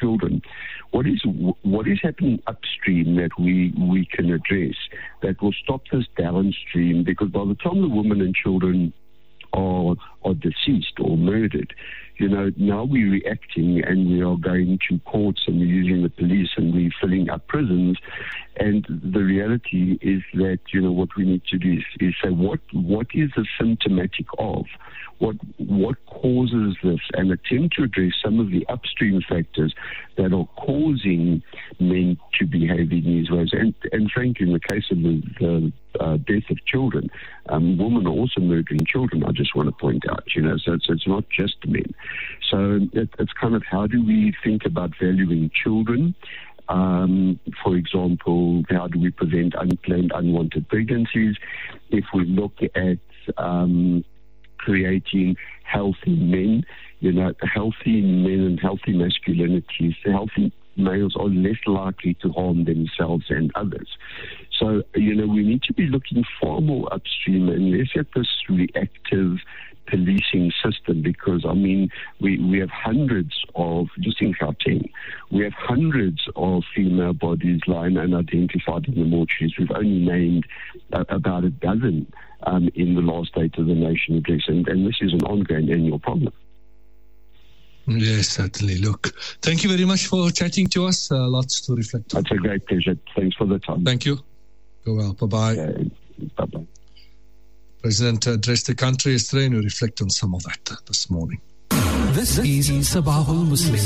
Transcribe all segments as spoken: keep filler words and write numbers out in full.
children. What is what is happening upstream that we, we can address that will stop this downstream? Because by the time the women and children are are deceased or murdered, you know, now we're reacting and we are going to courts and we're using the police and we're filling up prisons. And the reality is that, you know, what we need to do is, is say what what is the symptomatic of? What what causes this, and attempt to address some of the upstream factors that are causing men to behave in these ways. And, and frankly, in the case of the, the uh, death of children, um, women are also murdering children, I just want to point out, you know, so it's, it's not just men. So it, it's kind of how do we think about valuing children? Um, for example, how do we prevent unplanned, unwanted pregnancies? If we look at um, creating healthy men, you know, healthy men and healthy masculinities, healthy males are less likely to harm themselves and others. So, you know, we need to be looking far more upstream and less at this reactive policing system, because, I mean, we, we have hundreds of, just in Gauteng, we have hundreds of female bodies lying unidentified in the mortuaries. We've only named uh, about a dozen um, in the last State of the Nation address, and, and this is an ongoing annual problem. Yes, certainly. Look, thank you very much for chatting to us. Uh, lots to reflect on. It's a great pleasure. Thanks for the time. Thank you. Go well. Bye-bye. Okay. Bye-bye. President addressed the country yesterday, and we reflect on some of that uh, this morning. This is Sabah al-Muslim.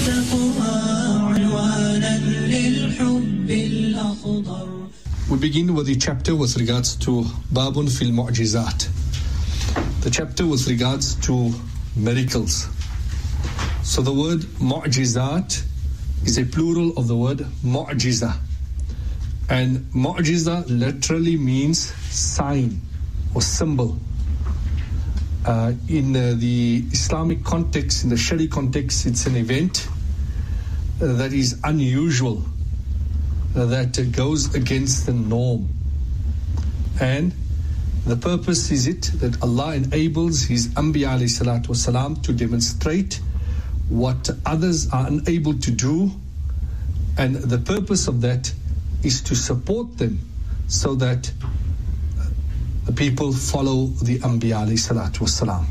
We begin with the chapter with regards to Babun fil Mu'jizat. The chapter with regards to miracles. So the word Mu'jizat is a plural of the word Mu'jiza. And Mu'jiza literally means sign or symbol. Uh, in uh, the Islamic context, in the Shari context, it's an event uh, that is unusual, uh, that uh, goes against the norm. And the purpose is it that Allah enables His Anbiya alayhi salatu wasalam to demonstrate what others are unable to do, and the purpose of that is to support them so that the people follow the Anbiya alayhi salatu wasalam.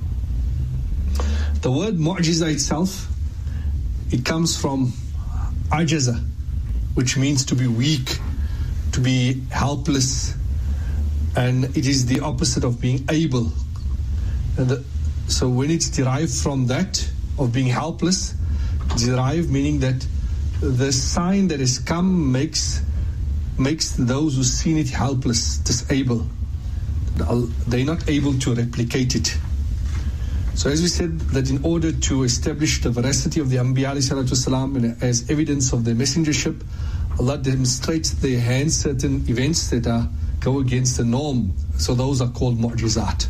The word Mu'jiza itself, it comes from ajaza, which means to be weak, to be helpless, and it is the opposite of being able. And the, so when it's derived from that, of being helpless, derived meaning that the sign that has come makes makes those who've seen it helpless, disabled. They're not able to replicate it. So as we said, that in order to establish the veracity of the Anbiya alayhi salatu wasalam and as evidence of their messengership, Allah demonstrates their hands certain events that are go against the norm. So those are called mu'jizat.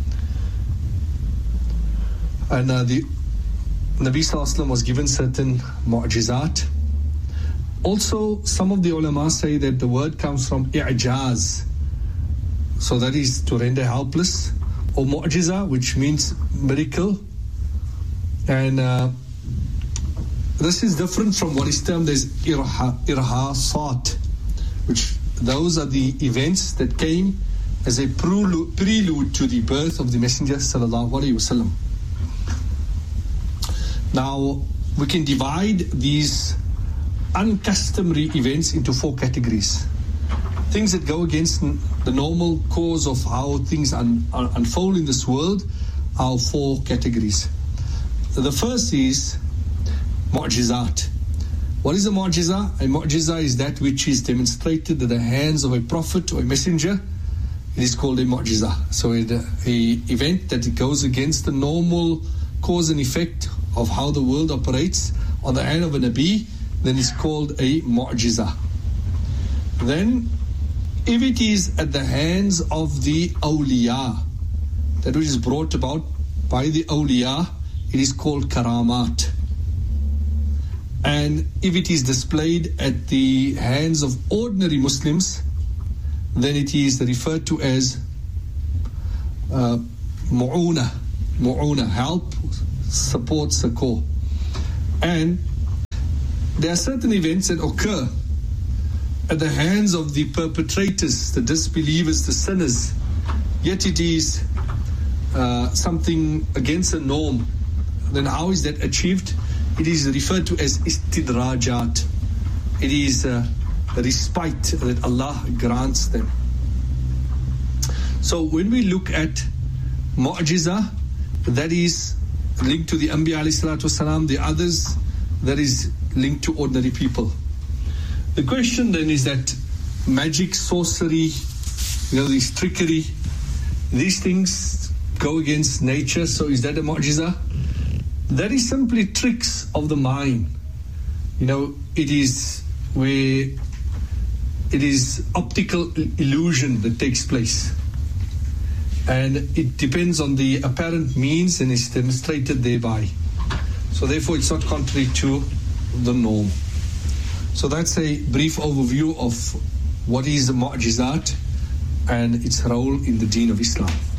And uh, the Nabi Sallallahu Alaihi Wasallam was given certain mu'jizat. Also, some of the ulama say that the word comes from i'jaz. So that is to render helpless, or mu'jiza, which means miracle. And uh, this is different from what is termed as irha, irhasat, which those are the events that came as a prelude, prelude to the birth of the Messenger Sallallahu Alaihi Wasallam. Now, we can divide these uncustomary events into four categories. Things that go against the normal course of how things un- unfold in this world are four categories. The first is mu'jizat. What is a mu'jiza? A mu'jiza is that which is demonstrated at the hands of a prophet or a messenger. It is called a mu'jiza. So it, uh, a event that goes against the normal cause and effect of how the world operates on the hand of a Nabi, then it's called a mu'jiza. Then, if it is at the hands of the awliya, that which is brought about by the awliya, it is called karamat. And if it is displayed at the hands of ordinary Muslims, then it is referred to as uh, mu'una, mu'una, help, support, succor. And there are certain events that occur at the hands of the perpetrators, the disbelievers, the sinners, yet it is uh, something against the norm. Then how is that achieved? It is referred to as istidrajat. It is uh, a respite that Allah grants them. So when we look at mu'jiza, that is linked to the Anbiya alayhi salatu wasalam, the others, that is linked to ordinary people. The question then is that magic, sorcery, you know, this trickery, these things go against nature, so is that a mu'jiza? That is simply tricks of the mind. You know, it is where it is optical illusion that takes place. And it depends on the apparent means and is demonstrated thereby. So therefore it's not contrary to the norm. So that's a brief overview of what is the mu'jizat and its role in the deen of Islam.